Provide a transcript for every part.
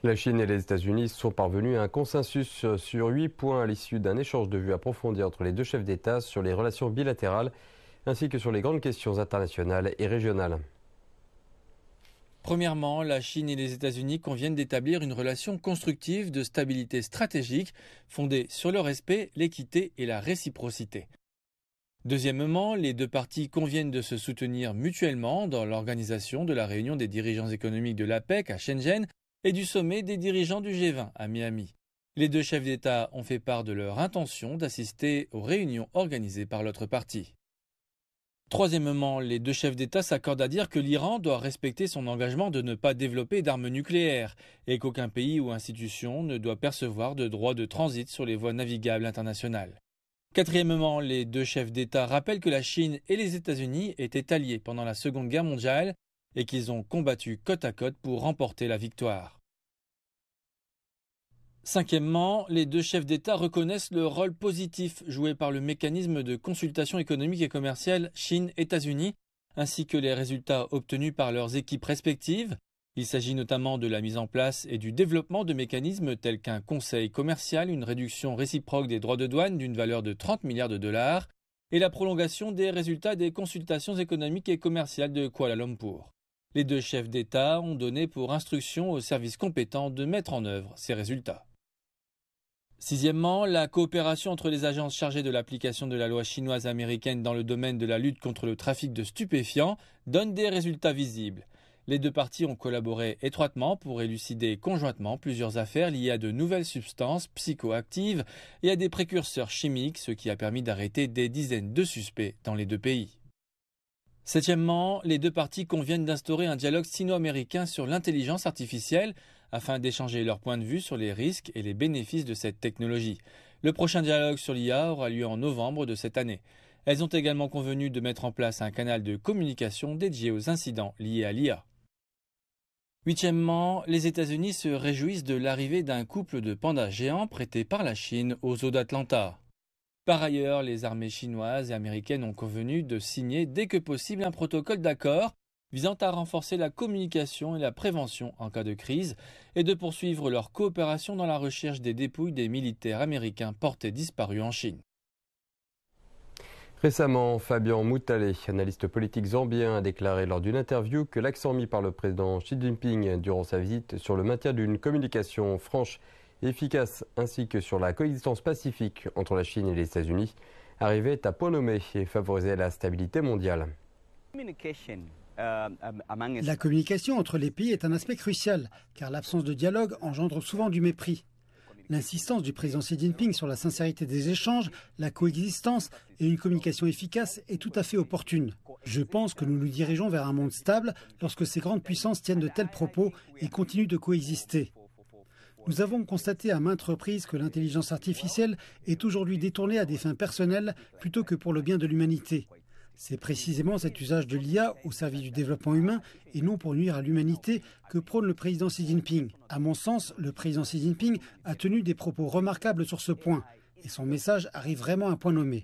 La Chine et les États-Unis sont parvenus à un consensus sur 8 points à l'issue d'un échange de vues approfondi entre les deux chefs d'État sur les relations bilatérales ainsi que sur les grandes questions internationales et régionales. Premièrement, la Chine et les États-Unis conviennent d'établir une relation constructive de stabilité stratégique fondée sur le respect, l'équité et la réciprocité. Deuxièmement, les deux parties conviennent de se soutenir mutuellement dans l'organisation de la réunion des dirigeants économiques de l'APEC à Shenzhen et du sommet des dirigeants du G20 à Miami. Les deux chefs d'État ont fait part de leur intention d'assister aux réunions organisées par l'autre partie. Troisièmement, les deux chefs d'État s'accordent à dire que l'Iran doit respecter son engagement de ne pas développer d'armes nucléaires et qu'aucun pays ou institution ne doit percevoir de droits de transit sur les voies navigables internationales. Quatrièmement, les deux chefs d'État rappellent que la Chine et les États-Unis étaient alliés pendant la Seconde Guerre mondiale et qu'ils ont combattu côte à côte pour remporter la victoire. Cinquièmement, les deux chefs d'État reconnaissent le rôle positif joué par le mécanisme de consultation économique et commerciale Chine-États-Unis, ainsi que les résultats obtenus par leurs équipes respectives. Il s'agit notamment de la mise en place et du développement de mécanismes tels qu'un conseil commercial, une réduction réciproque des droits de douane d'une valeur de 30 milliards de dollars et la prolongation des résultats des consultations économiques et commerciales de Kuala Lumpur. Les deux chefs d'État ont donné pour instruction aux services compétents de mettre en œuvre ces résultats. Sixièmement, la coopération entre les agences chargées de l'application de la loi chinoise américaine dans le domaine de la lutte contre le trafic de stupéfiants donne des résultats visibles. Les deux parties ont collaboré étroitement pour élucider conjointement plusieurs affaires liées à de nouvelles substances psychoactives et à des précurseurs chimiques, ce qui a permis d'arrêter des dizaines de suspects dans les deux pays. Septièmement, les deux parties conviennent d'instaurer un dialogue sino-américain sur l'intelligence artificielle afin d'échanger leurs points de vue sur les risques et les bénéfices de cette technologie. Le prochain dialogue sur l'IA aura lieu en novembre de cette année. Elles ont également convenu de mettre en place un canal de communication dédié aux incidents liés à l'IA. Huitièmement, les États-Unis se réjouissent de l'arrivée d'un couple de pandas géants prêtés par la Chine aux eaux d'Atlanta. Par ailleurs, les armées chinoises et américaines ont convenu de signer dès que possible un protocole d'accord visant à renforcer la communication et la prévention en cas de crise et de poursuivre leur coopération dans la recherche des dépouilles des militaires américains portés disparus en Chine. Récemment, Fabian Mutale, analyste politique zambien, a déclaré lors d'une interview que l'accent mis par le président Xi Jinping durant sa visite sur le maintien d'une communication franche et efficace ainsi que sur la coexistence pacifique entre la Chine et les États-Unis arrivait à point nommé et favorisait la stabilité mondiale. La communication entre les pays est un aspect crucial, car l'absence de dialogue engendre souvent du mépris. L'insistance du président Xi Jinping sur la sincérité des échanges, la coexistence et une communication efficace est tout à fait opportune. Je pense que nous nous dirigeons vers un monde stable lorsque ces grandes puissances tiennent de tels propos et continuent de coexister. Nous avons constaté à maintes reprises que l'intelligence artificielle est aujourd'hui détournée à des fins personnelles plutôt que pour le bien de l'humanité. C'est précisément cet usage de l'IA au service du développement humain et non pour nuire à l'humanité que prône le président Xi Jinping. À mon sens, le président Xi Jinping a tenu des propos remarquables sur ce point et son message arrive vraiment à point nommé.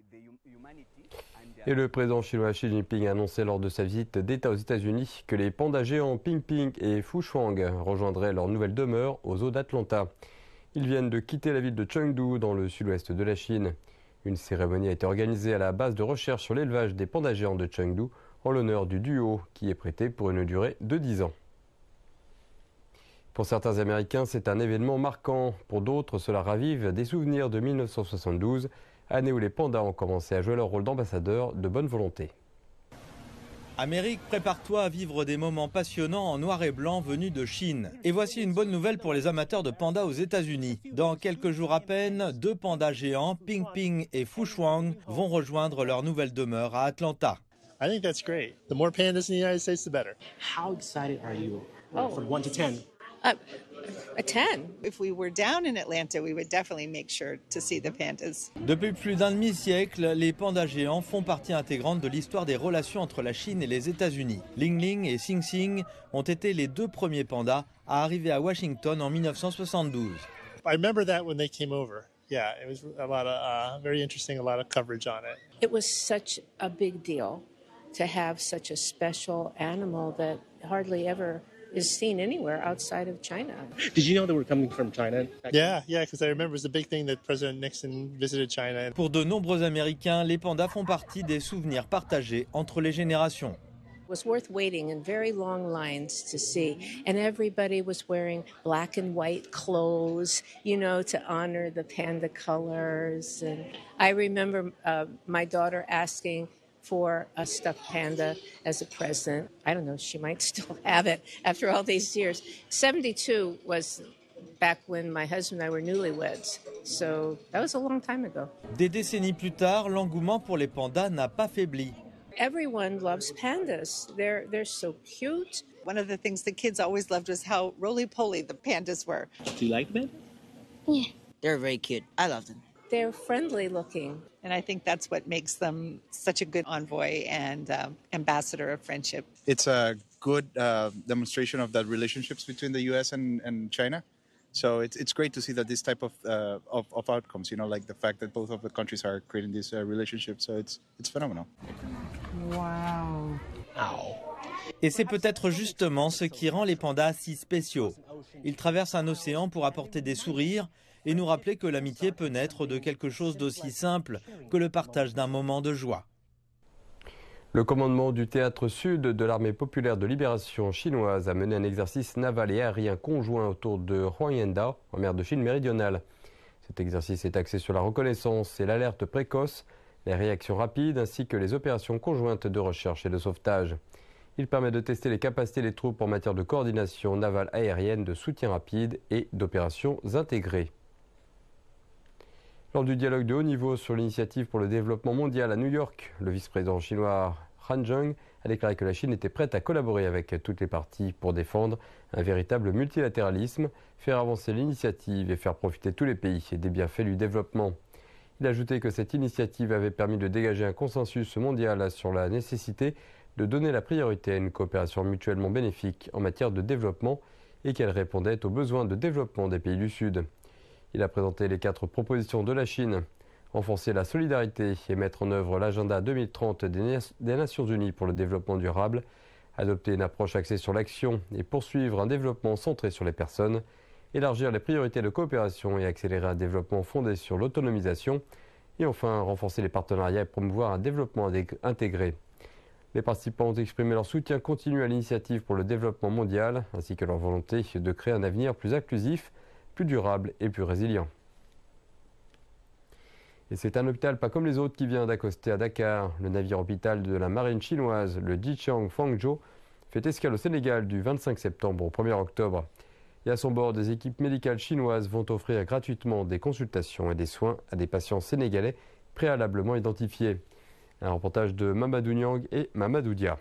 Et le président chinois Xi Jinping a annoncé lors de sa visite d'État aux États-Unis que les pandas géants Ping-Ping et Fushuang rejoindraient leur nouvelle demeure aux eaux d'Atlanta. Ils viennent de quitter la ville de Chengdu dans le sud-ouest de la Chine. Une cérémonie a été organisée à la base de recherche sur l'élevage des pandas géants de Chengdu en l'honneur du duo qui est prêté pour une durée de 10 ans. Pour certains Américains, c'est un événement marquant. Pour d'autres, cela ravive des souvenirs de 1972, année où les pandas ont commencé à jouer leur rôle d'ambassadeurs de bonne volonté. Amérique, prépare-toi à vivre des moments passionnants en noir et blanc venus de Chine. Et voici une bonne nouvelle pour les amateurs de pandas aux États-Unis. Dans quelques jours à peine, 2 pandas géants, Ping-Ping et Fushuang, vont rejoindre leur nouvelle demeure à Atlanta. I think that's great. The more pandas in the United States, the better. How excited are you from 1 to 10? A 10. If we were down in Atlanta, we would definitely make sure to see the pandas. Depuis plus d'un demi-siècle, les pandas géants font partie intégrante de l'histoire des relations entre la Chine et les États-Unis. Ling Ling et Xing Xing ont été les 2 premiers pandas à arriver à Washington en 1972. I remember that when they came over. Yeah, it was a lot of very interesting, a lot of coverage on it. It was such a big deal to have such a special animal that hardly ever is seen anywhere outside of China. Did you know they were coming from China? Yeah, because I remember it was the big thing that President Nixon visited China. Pour de nombreux Américains, les pandas font partie des souvenirs partagés entre les générations. It was worth waiting in very long lines to see, and everybody was wearing black and white clothes, you know, to honor the panda colors. And I remember my daughter asking for a stuffed panda as a present. I don't know, she might still have it after all these years. 72 was back when my husband and I were newlyweds, so that was a long time ago. Des décennies plus tard, l'engouement pour les pandas n'a pas faibli. Everyone loves pandas. They're so cute. One of the things the kids always loved was how roly-poly the pandas were. Do you like them? Yeah. They're very cute. I love them. They're friendly looking. And I think that's what makes them such a good envoy and ambassador of friendship. It's a good demonstration of the relationships between the U.S. and China. So it's great to see that this type of outcomes, you know, like the fact that both of the countries are creating this relationship. So it's phenomenal. Wow. Et c'est peut-être justement ce qui rend les pandas si spéciaux. Ils traversent un océan pour apporter des sourires et nous rappeler que l'amitié peut naître de quelque chose d'aussi simple que le partage d'un moment de joie. Le commandement du théâtre sud de l'armée populaire de libération chinoise a mené un exercice naval et aérien conjoint autour de Huangyanda, en mer de Chine méridionale. Cet exercice est axé sur la reconnaissance et l'alerte précoce, les réactions rapides ainsi que les opérations conjointes de recherche et de sauvetage. Il permet de tester les capacités des troupes en matière de coordination navale aérienne, de soutien rapide et d'opérations intégrées. Lors du dialogue de haut niveau sur l'initiative pour le développement mondial à New York, le vice-président chinois Han Zheng a déclaré que la Chine était prête à collaborer avec toutes les parties pour défendre un véritable multilatéralisme, faire avancer l'initiative et faire profiter tous les pays des bienfaits du développement. Il a ajouté que cette initiative avait permis de dégager un consensus mondial sur la nécessité de donner la priorité à une coopération mutuellement bénéfique en matière de développement et qu'elle répondait aux besoins de développement des pays du Sud. Il a présenté les 4 propositions de la Chine. Renforcer la solidarité et mettre en œuvre l'agenda 2030 des Nations Unies pour le développement durable, adopter une approche axée sur l'action et poursuivre un développement centré sur les personnes, élargir les priorités de coopération et accélérer un développement fondé sur l'autonomisation, et enfin renforcer les partenariats et promouvoir un développement intégré. Les participants ont exprimé leur soutien continu à l'initiative pour le développement mondial, ainsi que leur volonté de créer un avenir plus inclusif, plus durable et plus résilient. Et c'est un hôpital pas comme les autres qui vient d'accoster à Dakar. Le navire hôpital de la marine chinoise, le Jichang Fangzhou, fait escale au Sénégal du 25 septembre au 1er octobre. Et à son bord, des équipes médicales chinoises vont offrir gratuitement des consultations et des soins à des patients sénégalais préalablement identifiés. Un reportage de Mamadou Niang et Mamadou Dia.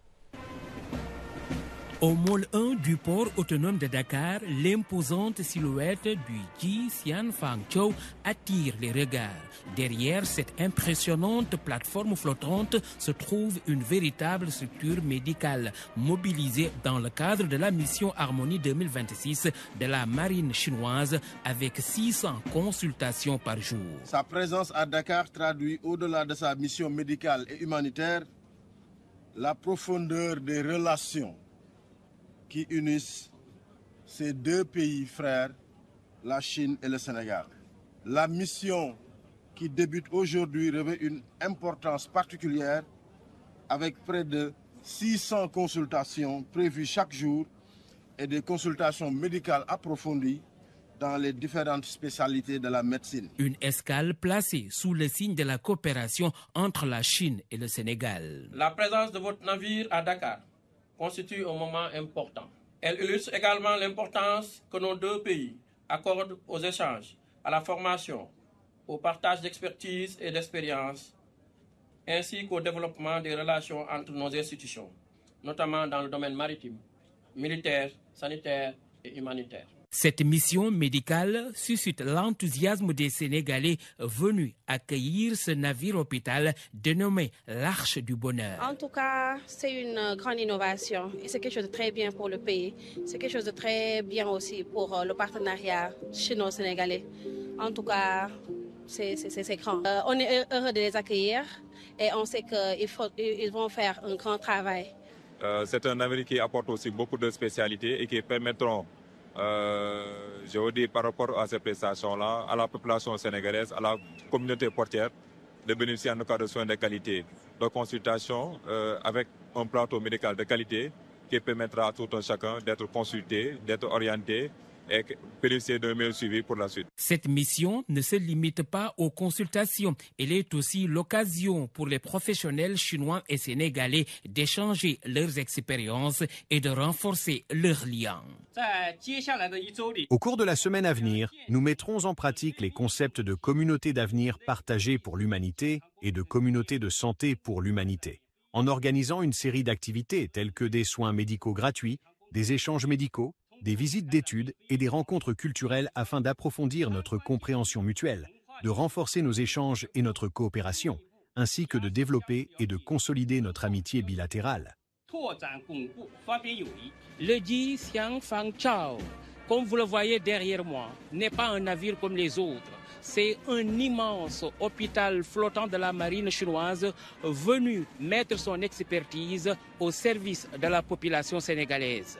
Au môle 1 du port autonome de Dakar, l'imposante silhouette du Jixian Fangzhou attire les regards. Derrière cette impressionnante plateforme flottante se trouve une véritable structure médicale mobilisée dans le cadre de la mission Harmonie 2026 de la marine chinoise avec 600 consultations par jour. Sa présence à Dakar traduit au-delà de sa mission médicale et humanitaire la profondeur des relations qui unissent ces deux pays frères, la Chine et le Sénégal. La mission qui débute aujourd'hui revêt une importance particulière avec près de 600 consultations prévues chaque jour et des consultations médicales approfondies dans les différentes spécialités de la médecine. Une escale placée sous le signe de la coopération entre la Chine et le Sénégal. La présence de votre navire à Dakar constitue un moment important. Elle illustre également l'importance que nos deux pays accordent aux échanges, à la formation, au partage d'expertise et d'expérience, ainsi qu'au développement des relations entre nos institutions, notamment dans le domaine maritime, militaire, sanitaire et humanitaire. Cette mission médicale suscite l'enthousiasme des Sénégalais venus accueillir ce navire hôpital dénommé l'Arche du Bonheur. En tout cas, c'est une grande innovation et c'est quelque chose de très bien pour le pays. C'est quelque chose de très bien aussi pour le partenariat chino-sénégalais. En tout cas, c'est grand. On est heureux de les accueillir et on sait qu'ils vont faire un grand travail C'est un navire qui apporte aussi beaucoup de spécialités et qui permettront, je veux dire, par rapport à ces prestations-là, à la population sénégalaise, à la communauté portière, de bénéficier en cas de soins de qualité, de consultation avec un plateau médical de qualité qui permettra à tout un chacun d'être consulté, d'être orienté et bénéficier d'un meilleur suivi pour la suite. Cette mission ne se limite pas aux consultations. Elle est aussi l'occasion pour les professionnels chinois et sénégalais d'échanger leurs expériences et de renforcer leurs liens. Au cours de la semaine à venir, nous mettrons en pratique les concepts de communauté d'avenir partagée pour l'humanité et de communauté de santé pour l'humanité, en organisant une série d'activités telles que des soins médicaux gratuits, des échanges médicaux, des visites d'études et des rencontres culturelles afin d'approfondir notre compréhension mutuelle, de renforcer nos échanges et notre coopération, ainsi que de développer et de consolider notre amitié bilatérale. Le Ji Xian Fang Chao, comme vous le voyez derrière moi, n'est pas un navire comme les autres. C'est un immense hôpital flottant de la marine chinoise venu mettre son expertise au service de la population sénégalaise.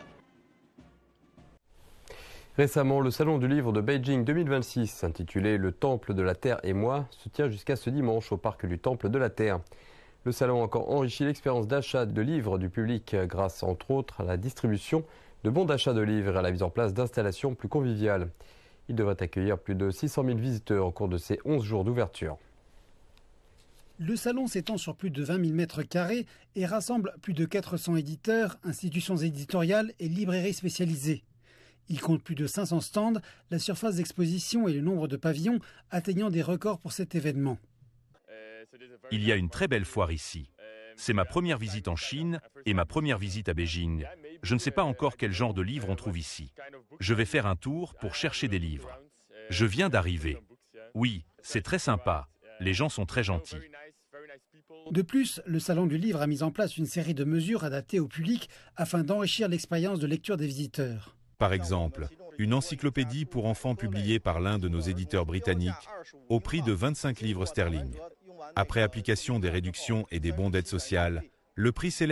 Récemment, le Salon du Livre de Beijing 2026, intitulé « Le Temple de la Terre et moi », se tient jusqu'à ce dimanche au Parc du Temple de la Terre. Le salon a encore enrichi l'expérience d'achat de livres du public grâce, entre autres, à la distribution de bons d'achat de livres et à la mise en place d'installations plus conviviales. Il devrait accueillir plus de 600 000 visiteurs au cours de ces 11 jours d'ouverture. Le salon s'étend sur plus de 20 000 mètres carrés et rassemble plus de 400 éditeurs, institutions éditoriales et librairies spécialisées. Il compte plus de 500 stands, la surface d'exposition et le nombre de pavillons atteignant des records pour cet événement. Il y a une très belle foire ici. C'est ma première visite en Chine et ma première visite à Beijing. Je ne sais pas encore quel genre de livres on trouve ici. Je vais faire un tour pour chercher des livres. Je viens d'arriver. Oui, c'est très sympa. Les gens sont très gentils. De plus, le Salon du Livre a mis en place une série de mesures adaptées au public afin d'enrichir l'expérience de lecture des visiteurs. Par exemple, une encyclopédie pour enfants publiée par l'un de nos éditeurs britanniques au prix de 25 livres sterling. Après application des réductions et des bons d'aides sociales, le prix s'élève